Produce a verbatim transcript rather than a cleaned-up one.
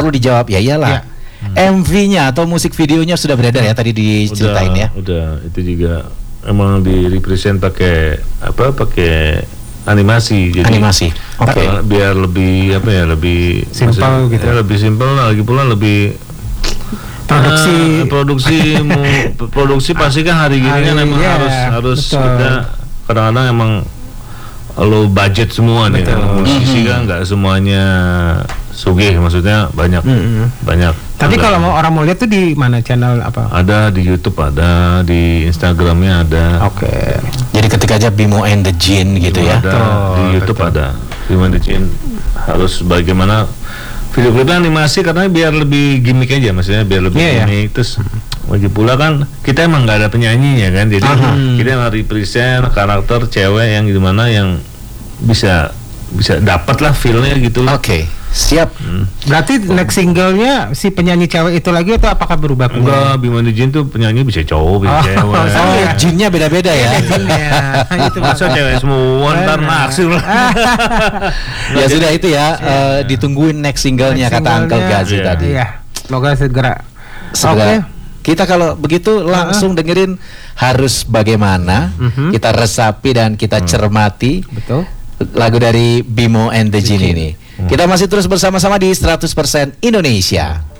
perlu dijawab ya iyalah. Ya. M V-nya atau musik videonya sudah beredar ya tadi diceritain udah, ya. Udah, itu juga emang di represent pakai apa? Pakai animasi. Jadi animasi. Oke. Okay. Biar lebih apa ya? Lebih simpel gitu. Ya, lebih simpel, lagi pula lebih produksi uh, produksi mu, produksi pasti kan hari gini kan emang yeah, harus harus betul. Kita kadang-kadang emang low budget semua nih kan. Musisi mm-hmm. kan nggak semuanya sugih, maksudnya banyak mm-hmm. banyak. Tapi kalau mau orang mau lihat tuh di mana channel apa? Ada di YouTube, ada di Instagramnya ada. Oke. Okay. Jadi ketika aja Bimo and the Jin gitu Bimo ya. Ada, betul, di YouTube betul. ada. Bimo and the Jin harus bagaimana video klipnya animasi karena biar lebih gimmick aja, maksudnya biar lebih yeah, gimmick. Yeah. Terus lagi pula kan kita emang nggak ada penyanyinya kan, jadi uh-huh. kita emang represent karakter cewek yang gimana yang bisa bisa dapat lah feel-nya gitu. Oke. Okay. Siap. Hmm. Berarti oh. next singlenya si penyanyi cewek itu lagi atau apakah berubah? Enggak, Bimo and the Jin tuh penyanyi bisa cowok, bisa oh, cewek. Oh, ya. Jinnya beda-beda ya. Itu masa cewek semua ntar naksir lah. Ya sudah itu ya, uh, ditungguin next singlenya next kata Uncle Gazi yeah. tadi. Iya. Semoga segera. Segera. Okay. Kita kalau begitu langsung uh-huh. dengerin Harus Bagaimana. Uh-huh. Kita resapi dan kita hmm. cermati. Betul. Lagu dari Bimo and the Jin ini. Hmm. Kita masih terus bersama-sama di seratus persen Indonesia.